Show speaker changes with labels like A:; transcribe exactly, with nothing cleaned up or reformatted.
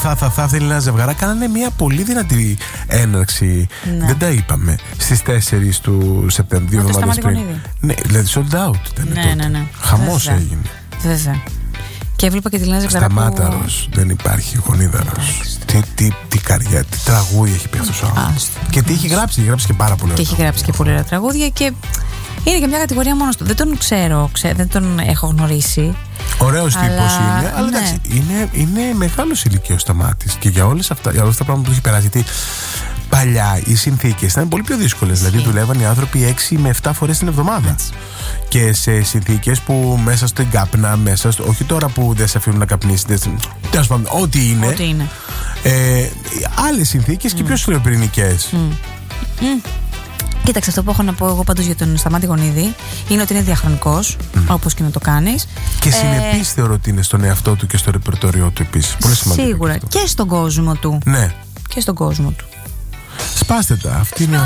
A: θα, θα, θα, αυτή είναι ένα ζευγαρά. Κάνανε μια πολύ δυνατή έναρξη. Ναι. Δεν τα είπαμε. Στις τέσσερις του Σεπτεμβρίου, δύο εβδομάδες πριν. Ναι, δηλαδή sold out ήταν.
B: Ναι,
A: τότε.
B: ναι, ναι.
A: Χαμός έγινε.
B: Βέβαια. Και έβλεπα και τη Λένα Ζευγαρά.
A: Σταμάταρος, που... δεν υπάρχει γονίδαρος. Τι, τι, τι καρδιά, τι τραγούδια έχει πει αυτός ο άνθρωπος. Και τι έχει γράψει, έχει γράψει και πάρα πολλά.
B: Και έχει γράψει και πολλά τραγούδια και είναι και μια κατηγορία μόνος του. Δεν τον ξέρω, ξέ, δεν τον έχω γνωρίσει.
A: Ωραίος
B: αλλά...
A: τύπος είναι, αλλά
B: ναι.
A: εντάξει, είναι, είναι μεγάλος ηλικίος Σταμάτης και για, όλες αυτά, για όλα αυτά τα πράγματα που έχει περάσει. Γιατί παλιά οι συνθήκες ήταν πολύ πιο δύσκολες. Δηλαδή δουλεύαν οι άνθρωποι έξι με επτά φορές την εβδομάδα. Έτσι. Και σε συνθήκες που μέσα στην κάπνα, μέσα στο, όχι τώρα που δεν σε αφήνουν να καπνίσεις, τέλος πάντων, ό,τι είναι.
B: Ό,τι είναι.
A: Ε, άλλες συνθήκες mm. και πιο σκληροπυρηνικές. Mm.
B: Mm. Κοίταξε, αυτό που έχω να πω εγώ πάντως για τον Σταμάτη Γονίδη είναι ότι είναι διαχρονικός, mm. όπως και να το κάνεις.
A: Και συνεπής ε... θεωρώ ότι είναι στον εαυτό του και στο ρεπερτόριό του επίσης. Πολύ σημαντικό.
B: Σίγουρα. Και, και στον κόσμο του.
A: Ναι.
B: Και στον κόσμο του.
A: Σπάστε τα. Αυτή είναι